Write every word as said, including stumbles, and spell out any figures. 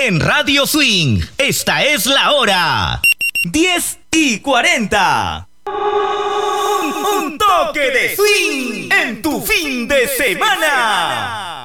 En Radio Swing, esta es la hora. diez y cuarenta. Un, un toque de swing en tu fin de semana.